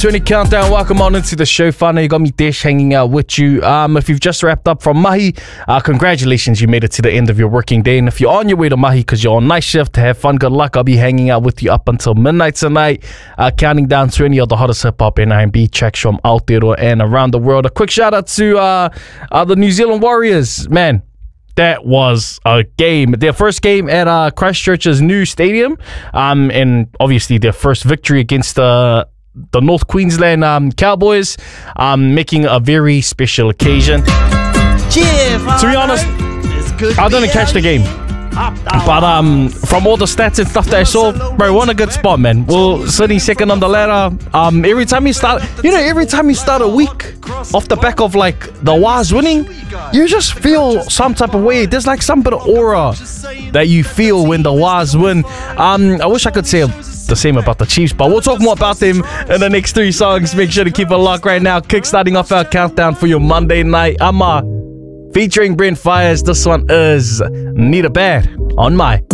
20 countdown. Welcome on into the show, whānau. You got me Dash hanging out with you. If you've just wrapped up from mahi, congratulations, you made it to the end of your working day. And if you're on your way to mahi because you're on night shift, have fun, good luck. I'll be hanging out with you up until midnight tonight, counting down 20 of the hottest hip-hop and R&B tracks from Aotearoa and around the world. A quick shout out to the New Zealand Warriors. Man, that was a game. Their first game at Christchurch's new stadium, and obviously their first victory against the North Queensland Cowboys, making a very special occasion. To be honest, I didn't catch the game, but from all the stats and stuff that I saw, bro, we're in a good spot, man. We're sitting second on the ladder. Every time you start a week off the back of like the Waz winning, you just feel some type of way. There's like some bit of aura that you feel when the Waz win. I wish I could say the same about the Chiefs, but we'll talk more about them in the next 3 songs. Make sure to keep a lock right now. Kickstarting off our countdown for your Monday night. Featuring Brent Fires. This one is Need a Bad on My.